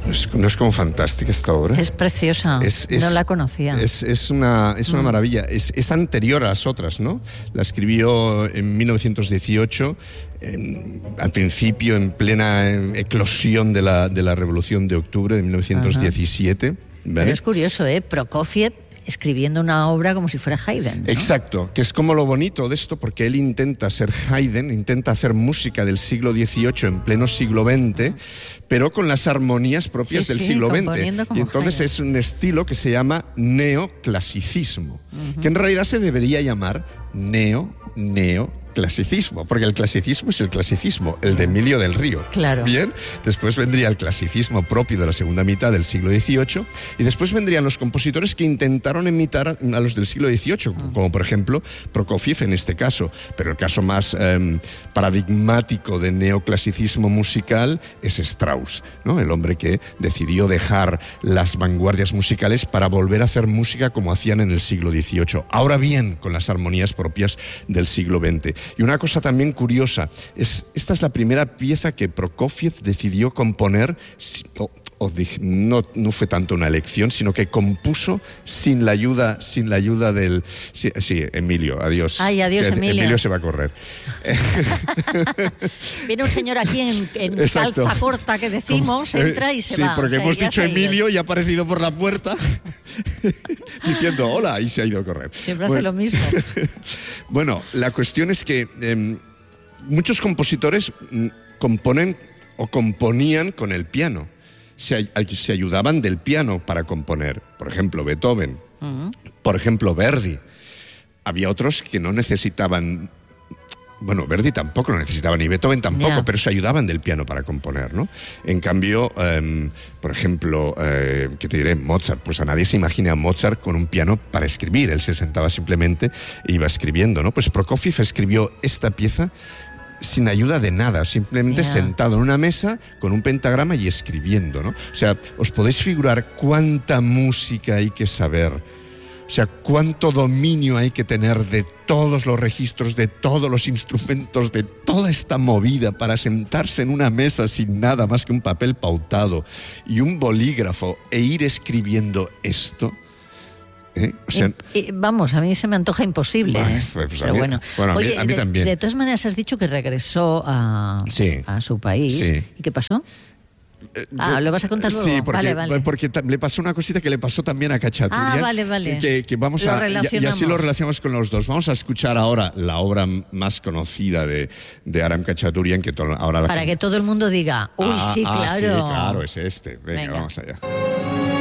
¿No es como fantástica esta obra? Es preciosa, no la conocía. Es una maravilla. Es anterior a las otras, ¿no? La escribió en 1918, al principio, en plena eclosión de la Revolución de Octubre de 1917. ¿Vale? Pero es curioso, Prokofiev escribiendo una obra como si fuera Haydn, ¿no? Exacto, que es como lo bonito de esto, porque él intenta ser Haydn, intenta hacer música del siglo XVIII en pleno siglo XX, pero con las armonías propias del siglo XX. Y entonces Haydn. Es un estilo que se llama neoclasicismo, que en realidad se debería llamar neoclasicismo, porque el clasicismo es el clasicismo, el de Emilio del Río. Claro. Bien, después vendría el clasicismo propio de la segunda mitad del siglo XVIII, y después vendrían los compositores que intentaron imitar a los del siglo XVIII, como por ejemplo Prokofiev en este caso, pero el caso más paradigmático de neoclasicismo musical es Strauss, ¿no? El hombre que decidió dejar las vanguardias musicales para volver a hacer música como hacían en el siglo XVIII. Ahora bien, con las armonías propias del siglo XX. Y una cosa también curiosa, esta es la primera pieza que Prokofiev decidió componer, no fue tanto una elección, sino que compuso sin la ayuda del... Sí, Emilio, adiós. Ay, adiós, Emilio. Emilio se va a correr. Viene un señor aquí en calza corta, que decimos, entra y se va. Sí, porque hemos dicho Emilio y ha aparecido por la puerta diciendo hola y se ha ido a correr. Siempre hace lo mismo. Bueno, la cuestión es que muchos compositores componen o componían con el piano. Se ayudaban del piano para componer. Por ejemplo, Beethoven. Por ejemplo, Verdi. Había otros que no necesitaban... Bueno, Verdi tampoco lo necesitaba, ni Beethoven tampoco, pero se ayudaban del piano para componer, ¿no? En cambio, por ejemplo, ¿qué te diré? Mozart. Pues a nadie se imagina a Mozart con un piano para escribir. Él se sentaba simplemente e iba escribiendo, ¿no? Pues Prokofiev escribió esta pieza sin ayuda de nada, simplemente sentado en una mesa con un pentagrama y escribiendo, ¿no? O sea, os podéis figurar cuánta música hay que saber, o sea, cuánto dominio hay que tener de todos los registros, de todos los instrumentos, de toda esta movida para sentarse en una mesa sin nada más que un papel pautado y un bolígrafo e ir escribiendo esto. O sea, vamos, a mí se me antoja imposible. Pues pero bueno, oye, a mí también. De todas maneras has dicho que regresó a su país. Sí. ¿Y qué pasó? ¿Lo vas a contar luego? Sí, vale. Porque le pasó una cosita que le pasó también a Khachaturian. Vale. Que vamos y así lo relacionamos con los dos. Vamos a escuchar ahora la obra más conocida de Aram Khachaturian, que ahora para que todo el mundo diga, uy, sí, claro. Sí, claro, es este. Venga, vamos allá.